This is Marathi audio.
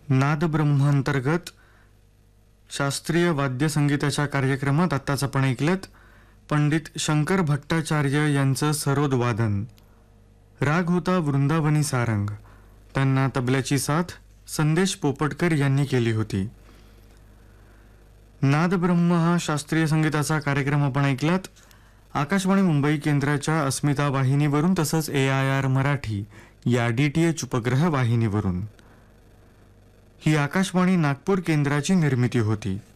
नादब्रह्मांतर्गत शास्त्रीय वाद्यसंगीताच्या कार्यक्रमात आत्ताच आपण ऐकलत पंडित शंकर भट्टाचार्य यांचं सरोद वादन. राग होता वृंदावनी सारंग. त्यांना तबल्याची साथ संदेश पोपटकर यांनी केली होती. नादब्रह्म हा शास्त्रीय संगीताचा कार्यक्रम आपण ऐकलात. आकाशवाणी मुंबई केंद्राच्या अस्मिता वाहिनीवरून तसंच AIR मराठी या DTH उपग्रह वाहिनीवरून. ही आकाशवाणी नागपूर केंद्राची निर्मिती होती.